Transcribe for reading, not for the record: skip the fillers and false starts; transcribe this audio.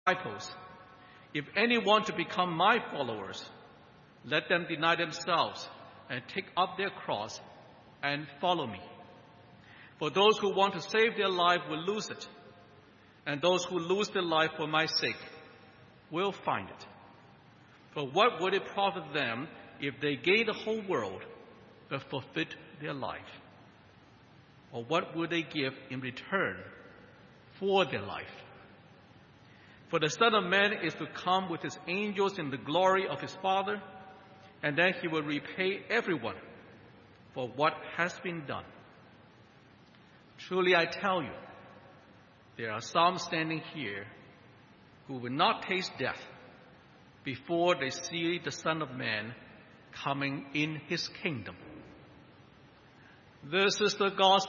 disciples, if any want to become my followers, let them deny themselves and take up their cross and follow me. For those who want to save their life will lose it, and those who lose their life for my sake will find it. For what would it profit them if they gain the whole world but forfeit their life? Or what would they give in return for their life? For the Son of Man is to come with his angels in the glory of his Father, and then he will repay everyone for what has been done. Truly I tell you, there are some standing here who will not taste death before they see the Son of Man coming in his kingdom. This is the gospel